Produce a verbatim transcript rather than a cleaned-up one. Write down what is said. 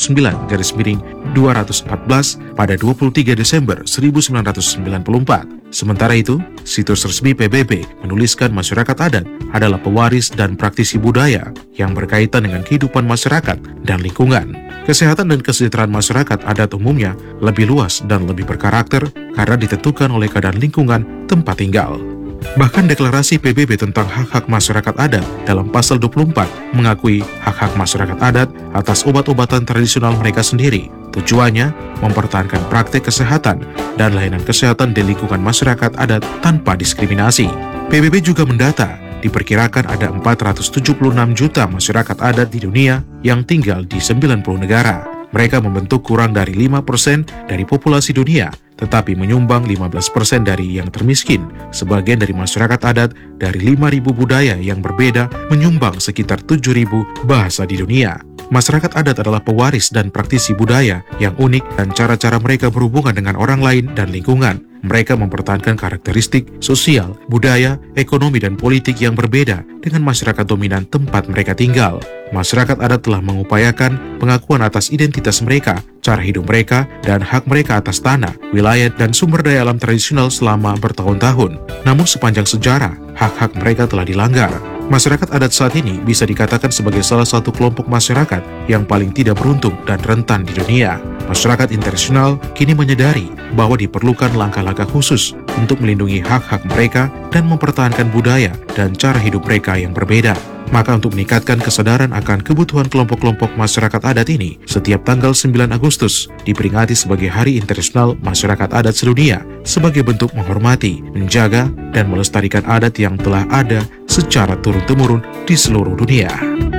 sembilan garis miring dua ratus empat belas pada dua puluh tiga Desember seribu sembilan ratus sembilan puluh empat. Sementara itu, situs resmi P B B menuliskan masyarakat adat adalah pewaris dan praktisi budaya yang berkaitan dengan kehidupan masyarakat dan lingkungan. Kesehatan dan kesejahteraan masyarakat adat umumnya lebih luas dan lebih berkarakter karena ditentukan oleh keadaan lingkungan tempat tinggal. Bahkan deklarasi P B B tentang hak-hak masyarakat adat dalam pasal dua puluh empat mengakui hak-hak masyarakat adat atas obat-obatan tradisional mereka sendiri. Tujuannya mempertahankan praktek kesehatan dan layanan kesehatan di lingkungan masyarakat adat tanpa diskriminasi. P B B juga mendata, diperkirakan ada empat ratus tujuh puluh enam juta masyarakat adat di dunia yang tinggal di sembilan puluh negara. Mereka membentuk kurang dari lima persen dari populasi dunia, tetapi menyumbang lima belas persen dari yang termiskin. Sebagian dari masyarakat adat dari lima ribu budaya yang berbeda menyumbang sekitar tujuh ribu bahasa di dunia. Masyarakat adat adalah pewaris dan praktisi budaya yang unik dan cara-cara mereka berhubungan dengan orang lain dan lingkungan. Mereka mempertahankan karakteristik sosial, budaya, ekonomi, dan politik yang berbeda dengan masyarakat dominan tempat mereka tinggal. Masyarakat adat telah mengupayakan pengakuan atas identitas mereka, cara hidup mereka, dan hak mereka atas tanah, wilayah, dan sumber daya alam tradisional selama bertahun-tahun. Namun sepanjang sejarah, hak-hak mereka telah dilanggar. Masyarakat adat saat ini bisa dikatakan sebagai salah satu kelompok masyarakat yang paling tidak beruntung dan rentan di dunia. Masyarakat internasional kini menyadari bahwa diperlukan langkah-langkah khusus untuk melindungi hak-hak mereka dan mempertahankan budaya dan cara hidup mereka yang berbeda. Maka untuk meningkatkan kesadaran akan kebutuhan kelompok-kelompok masyarakat adat ini, setiap tanggal sembilan Agustus diperingati sebagai Hari Internasional Masyarakat Adat Sedunia sebagai bentuk menghormati, menjaga, dan melestarikan adat yang telah ada secara turun-temurun di seluruh dunia.